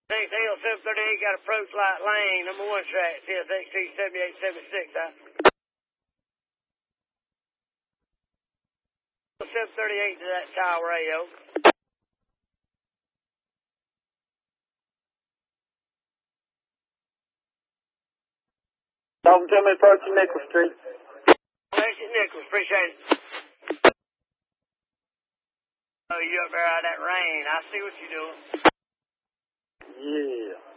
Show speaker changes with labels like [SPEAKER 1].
[SPEAKER 1] Hill 738 got approach light lane, number 1 track, CSXT 7876, 738 to that tower AO.
[SPEAKER 2] Dalton, tell me approaching Nichols Street.
[SPEAKER 1] Approaching Nichols, appreciate it. Oh, you up there out of that rain. I see what you're doing.
[SPEAKER 2] Yeah.